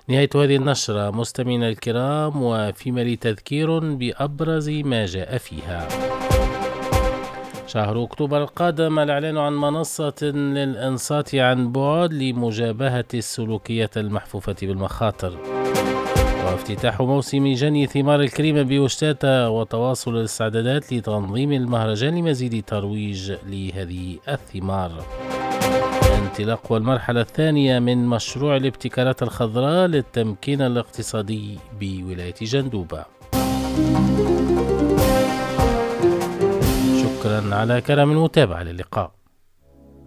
نهاية هذه النشرة مستمعينا الكرام، وفيما لي تذكير بأبرز ما جاء فيها. شهر أكتوبر القادم الإعلان عن منصة للإنصات عن بعد لمجابهة السلوكيات المحفوفة بالمخاطر، وافتتاح موسم جني ثمار الكريمة بوشتاتا، وتواصل الاستعدادات لتنظيم المهرجان لمزيد ترويج لهذه الثمار. انطلاق والمرحلة الثانية من مشروع الابتكارات الخضراء للتمكين الاقتصادي بولاية جندوبة. شكرا على كرم المتابعة، للقاء.